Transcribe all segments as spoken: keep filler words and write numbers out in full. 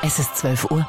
Es ist zwölf Uhr.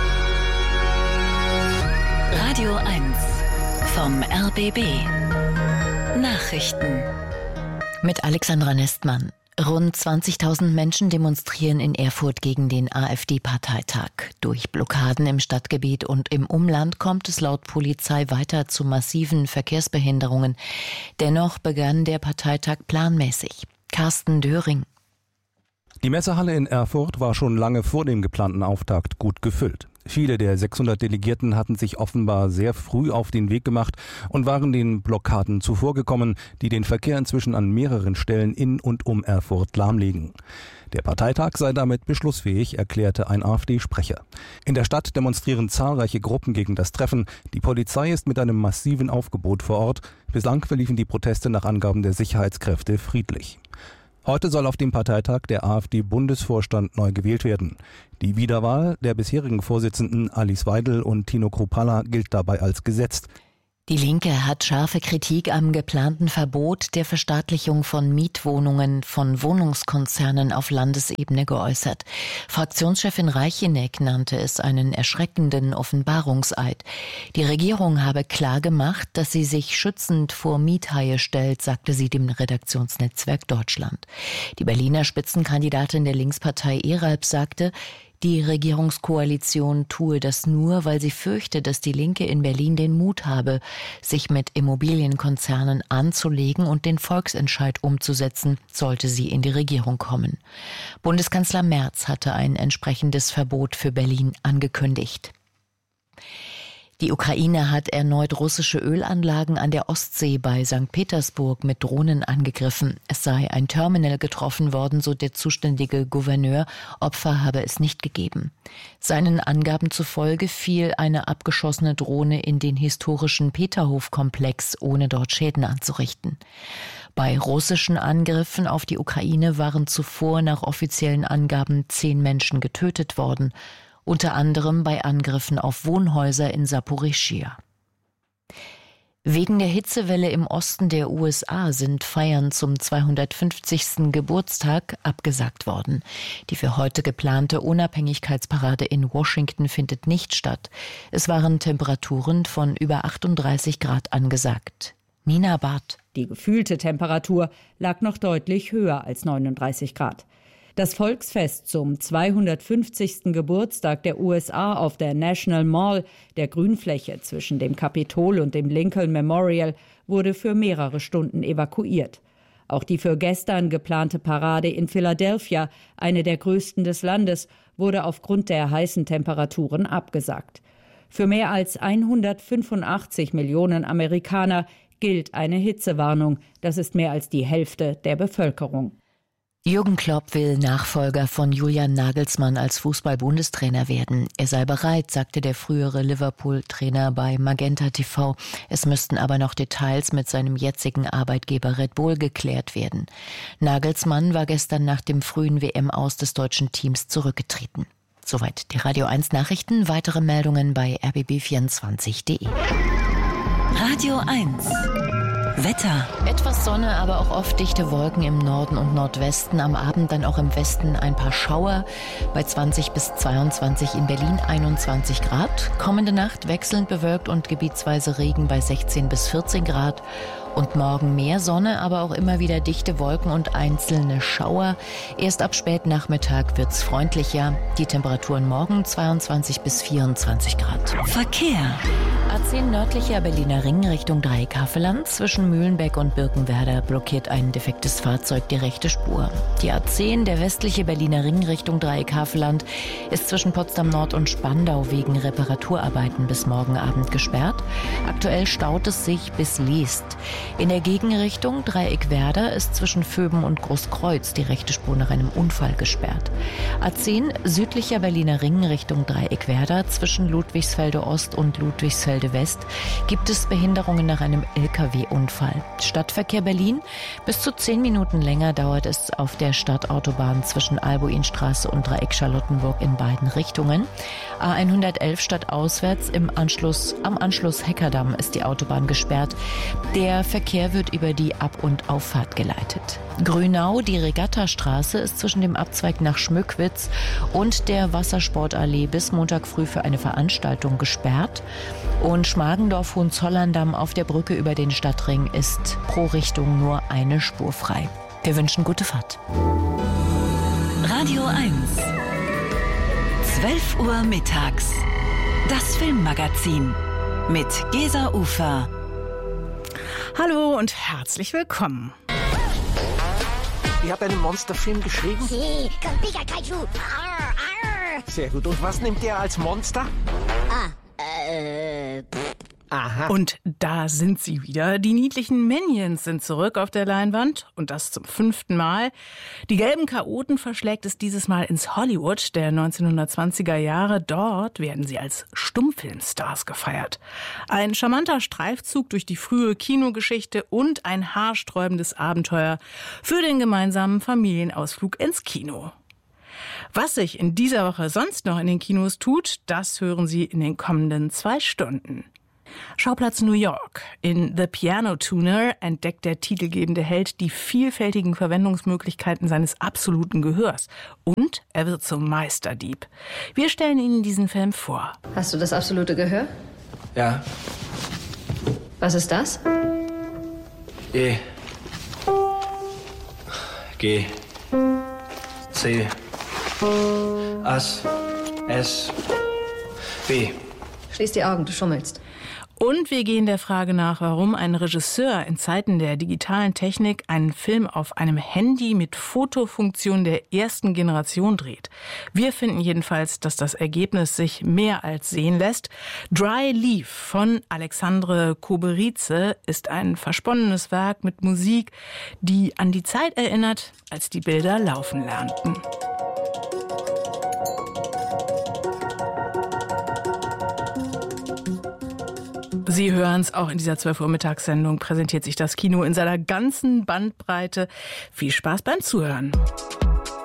Radio eins vom R B B. Nachrichten. Mit Alexandra Nestmann. Rund zwanzigtausend Menschen demonstrieren in Erfurt gegen den AfD-Parteitag. Durch Blockaden im Stadtgebiet und im Umland kommt es laut Polizei weiter zu massiven Verkehrsbehinderungen. Dennoch begann der Parteitag planmäßig. Carsten Döring. Die Messehalle in Erfurt war schon lange vor dem geplanten Auftakt gut gefüllt. Viele der sechshundert Delegierten hatten sich offenbar sehr früh auf den Weg gemacht und waren den Blockaden zuvorgekommen, die den Verkehr inzwischen an mehreren Stellen in und um Erfurt lahmlegen. Der Parteitag sei damit beschlussfähig, erklärte ein AfD-Sprecher. In der Stadt demonstrieren zahlreiche Gruppen gegen das Treffen. Die Polizei ist mit einem massiven Aufgebot vor Ort. Bislang verliefen die Proteste nach Angaben der Sicherheitskräfte friedlich. Heute soll auf dem Parteitag der AfD-Bundesvorstand neu gewählt werden. Die Wiederwahl der bisherigen Vorsitzenden Alice Weidel und Tino Kruppalla gilt dabei als gesetzt. Die Linke hat scharfe Kritik am geplanten Verbot der Verstaatlichung von Mietwohnungen von Wohnungskonzernen auf Landesebene geäußert. Fraktionschefin Reicheneck nannte es einen erschreckenden Offenbarungseid. Die Regierung habe klargemacht, dass sie sich schützend vor Miethaie stellt, sagte sie dem Redaktionsnetzwerk Deutschland. Die Berliner Spitzenkandidatin der Linkspartei Eralb sagte, die Regierungskoalition tue das nur, weil sie fürchte, dass die Linke in Berlin den Mut habe, sich mit Immobilienkonzernen anzulegen und den Volksentscheid umzusetzen, sollte sie in die Regierung kommen. Bundeskanzler Merz hatte ein entsprechendes Verbot für Berlin angekündigt. Die Ukraine hat erneut russische Ölanlagen an der Ostsee bei Sankt Petersburg mit Drohnen angegriffen. Es sei ein Terminal getroffen worden, so der zuständige Gouverneur. Opfer habe es nicht gegeben. Seinen Angaben zufolge fiel eine abgeschossene Drohne in den historischen Peterhof-Komplex, ohne dort Schäden anzurichten. Bei russischen Angriffen auf die Ukraine waren zuvor nach offiziellen Angaben zehn Menschen getötet worden. Unter anderem bei Angriffen auf Wohnhäuser in Saporischschja. Wegen der Hitzewelle im Osten der U S A sind Feiern zum zweihundertfünfzigsten Geburtstag abgesagt worden. Die für heute geplante Unabhängigkeitsparade in Washington findet nicht statt. Es waren Temperaturen von über achtunddreißig Grad angesagt. Nina Barth. Die gefühlte Temperatur lag noch deutlich höher als neununddreißig Grad. Das Volksfest zum zweihundertfünfzigsten Geburtstag der U S A auf der National Mall, der Grünfläche zwischen dem Kapitol und dem Lincoln Memorial, wurde für mehrere Stunden evakuiert. Auch die für gestern geplante Parade in Philadelphia, eine der größten des Landes, wurde aufgrund der heißen Temperaturen abgesagt. Für mehr als hundertfünfundachtzig Millionen Amerikaner gilt eine Hitzewarnung. Das ist mehr als die Hälfte der Bevölkerung. Jürgen Klopp will Nachfolger von Julian Nagelsmann als Fußball-Bundestrainer werden. Er sei bereit, sagte der frühere Liverpool-Trainer bei Magenta T V. Es müssten aber noch Details mit seinem jetzigen Arbeitgeber Red Bull geklärt werden. Nagelsmann war gestern nach dem frühen W M-Aus des deutschen Teams zurückgetreten. Soweit die Radio eins Nachrichten. Weitere Meldungen bei r b b vierundzwanzig punkt d e. Radio eins Wetter. Etwas Sonne, aber auch oft dichte Wolken im Norden und Nordwesten. Am Abend dann auch im Westen ein paar Schauer. Bei zwanzig bis zweiundzwanzig, in Berlin einundzwanzig Grad. Kommende Nacht wechselnd bewölkt und gebietsweise Regen bei sechzehn bis vierzehn Grad. Und morgen mehr Sonne, aber auch immer wieder dichte Wolken und einzelne Schauer. Erst ab Spätnachmittag wird's freundlicher. Die Temperaturen morgen zweiundzwanzig bis vierundzwanzig Grad. Verkehr. A zehn nördlicher Berliner Ring Richtung Dreieckhaveland. Zwischen Mühlenbeck und Birkenwerder blockiert ein defektes Fahrzeug die rechte Spur. Die A zehn, der westliche Berliner Ring Richtung Dreieckhaveland, ist zwischen Potsdam Nord und Spandau wegen Reparaturarbeiten bis morgen Abend gesperrt. Aktuell staut es sich bis Liest. In der Gegenrichtung Dreieckwerder ist zwischen Vöben und Großkreuz die rechte Spur nach einem Unfall gesperrt. A zehn südlicher Berliner Ring Richtung Dreieckwerder zwischen Ludwigsfelde Ost und Ludwigsfelde Lichterfelde West gibt es Behinderungen nach einem L K W-Unfall. Stadtverkehr Berlin. Bis zu zehn Minuten länger dauert es auf der Stadtautobahn zwischen Albuinstraße und Dreieck Charlottenburg in beiden Richtungen. A hundertelf stadtauswärts im Anschluss, am Anschluss Heckerdamm ist die Autobahn gesperrt. Der Verkehr wird über die Ab- und Auffahrt geleitet. Grünau, die Regattastraße, ist zwischen dem Abzweig nach Schmückwitz und der Wassersportallee bis Montag früh für eine Veranstaltung gesperrt. Und Schmargendorf-Hohenzollern-Damm auf der Brücke über den Stadtring ist pro Richtung nur eine Spur frei. Wir wünschen gute Fahrt. Radio eins. zwölf Uhr mittags. Das Filmmagazin mit Gesa Ufer. Hallo und herzlich willkommen. Ich habe einen Monsterfilm geschrieben. Sehr gut. Und was nimmt ihr als Monster? Ah, äh... Aha. Und da sind sie wieder. Die niedlichen Minions sind zurück auf der Leinwand und das zum fünften Mal. Die gelben Chaoten verschlägt es dieses Mal ins Hollywood der neunzehnhundertzwanziger Jahre. Dort werden sie als Stummfilmstars gefeiert. Ein charmanter Streifzug durch die frühe Kinogeschichte und ein haarsträubendes Abenteuer für den gemeinsamen Familienausflug ins Kino. Was sich in dieser Woche sonst noch in den Kinos tut, das hören Sie in den kommenden zwei Stunden. Schauplatz New York. In The Piano Tuner entdeckt der titelgebende Held die vielfältigen Verwendungsmöglichkeiten seines absoluten Gehörs. Und er wird zum Meisterdieb. Wir stellen Ihnen diesen Film vor. Hast du das absolute Gehör? Ja. Was ist das? E. G. C. As. S. B. Schließ die Augen, du schummelst. Und wir gehen der Frage nach, warum ein Regisseur in Zeiten der digitalen Technik einen Film auf einem Handy mit Fotofunktion der ersten Generation dreht. Wir finden jedenfalls, dass das Ergebnis sich mehr als sehen lässt. Dry Leaf von Alexandre Koberice ist ein versponnenes Werk mit Musik, die an die Zeit erinnert, als die Bilder laufen lernten. Sie hören es, auch in dieser zwölf Uhr Mittagssendung präsentiert sich das Kino in seiner ganzen Bandbreite. Viel Spaß beim Zuhören.